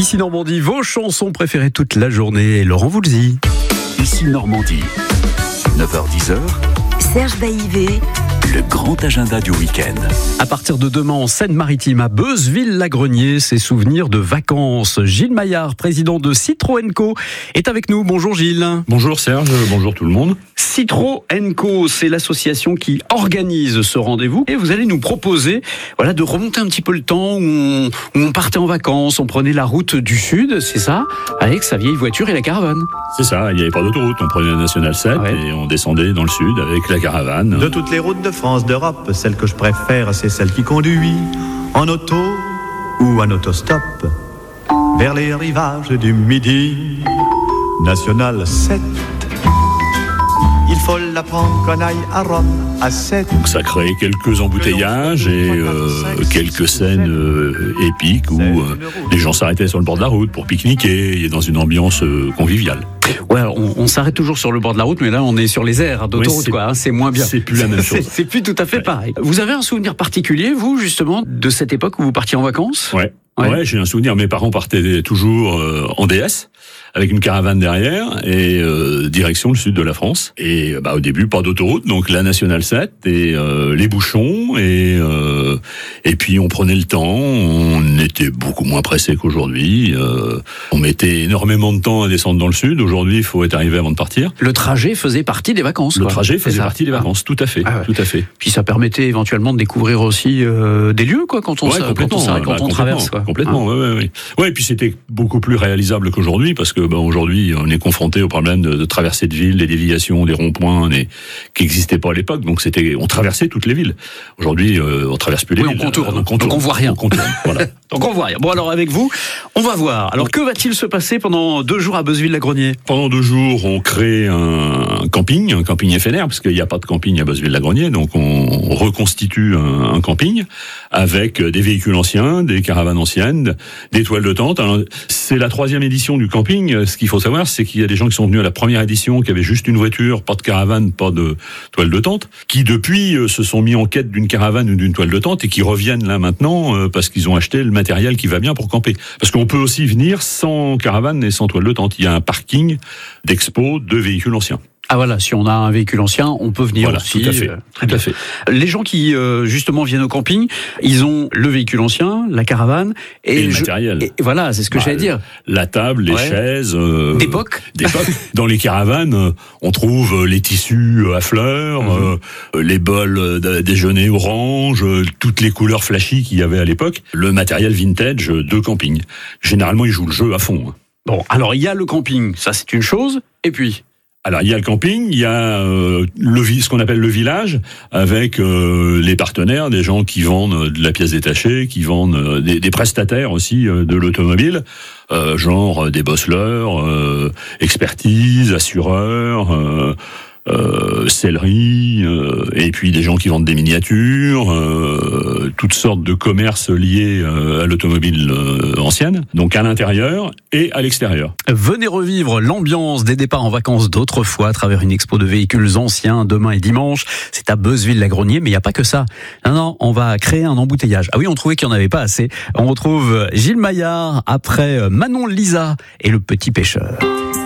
Ici Normandie, vos chansons préférées toute la journée. Laurent Voulzy. Ici Normandie, 9h-10h, Serge Baïvé. le grand agenda du week-end. À partir de demain en Seine-Maritime, à Beuzeville-la-Grenier, ses souvenirs de vacances. Gilles Maillard, président de Citro&Co, est avec nous. Bonjour Gilles. Bonjour Serge, bonjour tout le monde. Citro&Co, c'est l'association qui organise ce rendez-vous. Et vous allez nous proposer de remonter un petit peu le temps où on partait en vacances, on prenait la route du Sud, c'est ça, avec sa vieille voiture et la caravane. C'est ça, il n'y avait pas d'autoroute, on prenait la Nationale 7 et on descendait dans le Sud avec la caravane. De toutes les routes de France, d'Europe, celle que je préfère, c'est celle qui conduit en auto ou en autostop vers les rivages du Midi. Nationale 7. Il faut la prendre qu'on aille à Rome à 7. Donc ça crée quelques embouteillages et quelques scènes épiques où les gens s'arrêtaient sur le bord de la route pour pique-niquer et dans une ambiance conviviale. Ouais, on s'arrête toujours sur le bord de la route, mais là on est sur les aires d'autoroute, c'est moins bien. C'est plus la même chose. C'est plus tout à fait pareil. Vous avez un souvenir particulier, vous, justement, de cette époque où vous partiez en vacances ? Ouais, j'ai un souvenir. Mes parents partaient toujours en DS avec une caravane derrière et direction le sud de la France. Et au début, pas d'autoroute, donc la Nationale 7 et les bouchons et puis on prenait le temps. On était beaucoup moins pressé qu'aujourd'hui. On mettait énormément de temps à descendre dans le sud. Aujourd'hui, il faut être arrivé avant de partir. Le trajet faisait partie des vacances. Le trajet faisait partie des vacances, tout à fait, tout à fait. Puis ça permettait éventuellement de découvrir aussi des lieux, quand on traverse. Complètement, ouais. Ouais, et puis c'était beaucoup plus réalisable qu'aujourd'hui, parce que aujourd'hui, on est confronté au problème de traversée de villes, des déviations, des ronds-points, qui n'existaient pas à l'époque. Donc on traversait toutes les villes. Aujourd'hui, on traverse plus les villes. On contourne. Donc on voit rien. On contourne, voilà. Donc on voit rien. Bon, alors avec vous, on va voir. Alors que va-t-il se passer pendant 2 jours à Beuzeville-la-Grenier ? Pendant 2 jours, on crée un camping éphémère, parce qu'il n'y a pas de camping à Beuzeville-la-Grenier, donc on reconstitue un camping avec des véhicules anciens, des caravanes anciennes, des toiles de tente. Alors, c'est la 3e édition du camping. Ce qu'il faut savoir, c'est qu'il y a des gens qui sont venus à la première édition, qui avaient juste une voiture, pas de caravane, pas de toile de tente, qui depuis se sont mis en quête d'une caravane ou d'une toile de tente et qui reviennent là maintenant parce qu'ils ont acheté le matériel qui va bien pour camper. Parce qu'on peut aussi venir sans caravane et sans toile de tente. Il y a un parking d'expo de véhicules anciens. Ah voilà, si on a un véhicule ancien, on peut venir aussi. Tout à fait. Tout à fait. Les gens qui justement viennent au camping, ils ont le véhicule ancien, la caravane et le matériel. Et voilà, c'est ce que j'allais dire. La table, les chaises. D'époque. Dans les caravanes, on trouve les tissus à fleurs, les bols déjeuner orange, toutes les couleurs flashy qu'il y avait à l'époque. Le matériel vintage de camping. Généralement, ils jouent le jeu à fond. Bon, alors il y a le camping, ça c'est une chose, et puis. Alors il y a le camping, il y a ce qu'on appelle le village, avec les partenaires, des gens qui vendent de la pièce détachée, qui vendent des prestataires aussi de l'automobile, genre des bosseleurs, expertise, assureurs, sellerie, et puis des gens qui vendent des miniatures, toutes sortes de commerces liés à l'automobile ancienne, donc à l'intérieur et à l'extérieur. Venez revivre l'ambiance des départs en vacances d'autrefois à travers une expo de véhicules anciens demain et dimanche. C'est à Beuzeville-la-Grenier, mais il n'y a pas que ça. Non, on va créer un embouteillage. Ah oui, on trouvait qu'il n'y en avait pas assez. On retrouve Gilles Maillard après Manon Lisa et le petit pêcheur.